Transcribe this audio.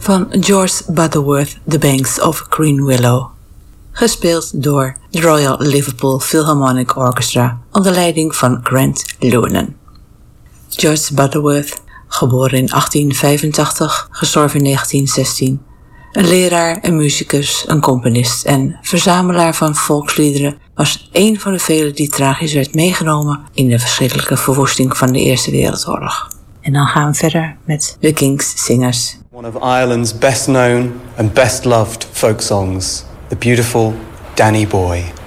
van George Butterworth, The Banks of Green Willow. Gespeeld door de Royal Liverpool Philharmonic Orchestra onder leiding van Grant Lewinen. George Butterworth, geboren in 1885, gestorven in 1916. Een leraar, een muzikus, een componist en verzamelaar van volksliederen, was een van de velen die tragisch werd meegenomen in de verschrikkelijke verwoesting van de Eerste Wereldoorlog. En dan gaan we verder met The King's Singers. One of Ireland's best known and best loved folk songs, the beautiful Danny Boy.